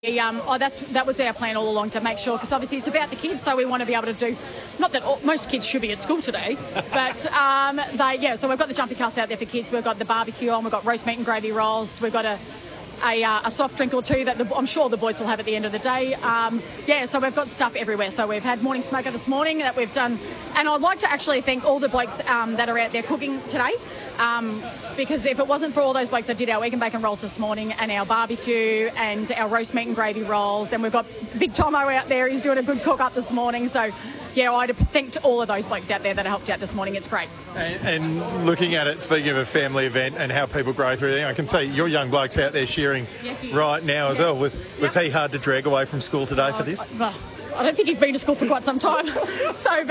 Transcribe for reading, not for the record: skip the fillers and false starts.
That was our plan all along, to make sure, because obviously it's about the kids, so we want to be able to do, not that most kids should be at school today, but so we've got the jumpy cast out there for kids, we've got the barbecue on, we've got roast meat and gravy rolls, we've got a soft drink or two that I'm sure the boys will have at the end of the day. So we've got stuff everywhere. So we've had morning smoker this morning that we've done, and I'd like to actually thank all the blokes that are out there cooking today, because if it wasn't for all those blokes that did our egg and bacon rolls this morning, and our barbecue and our roast meat and gravy rolls, and we've got Big Tomo out there, he's doing a good cook up this morning. So yeah, I'd thank all of those blokes out there that helped out this morning. It's great. And looking at it, speaking of a family event and how people grow through it, I can see your young bloke's out there cheering right now as well. Was he hard to drag away from school today for this? I don't think he's been to school for quite some time. So.